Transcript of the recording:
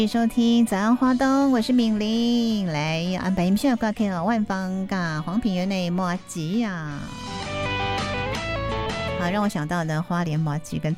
收听早安花东，我是敏玲，来安排音乐挂开了万芳噶黄品源内麻吉呀。好，让我想到的花莲麻吉跟